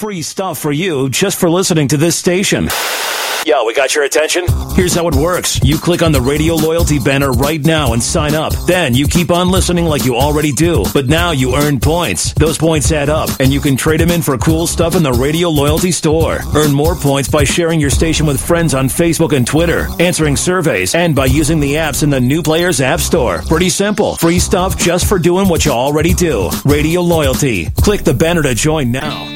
free stuff for you just for listening to this station. Yo, we got your attention? Here's how it works. You click on the Radio Loyalty banner right now and sign up. Then you keep on listening like you already do. But now you earn points. Those points add up, and you can trade them in for cool stuff in the Radio Loyalty store. Earn more points by sharing your station with friends on Facebook and Twitter, answering surveys, and by using the apps in the New Players App Store. Pretty simple. Free stuff just for doing what you already do. Radio Loyalty. Click the banner to join now.